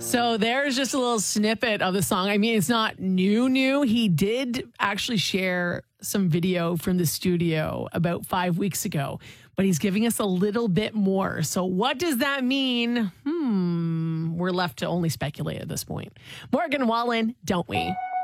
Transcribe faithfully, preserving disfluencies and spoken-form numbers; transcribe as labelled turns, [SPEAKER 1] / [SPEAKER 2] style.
[SPEAKER 1] So there's just a little snippet of the song. I mean, it's not new, new. He did actually share some video from the studio about five weeks ago, but he's giving us a little bit more. So what does that mean? Hmm, we're left to only speculate at this point. Morgan Wallen, don't we?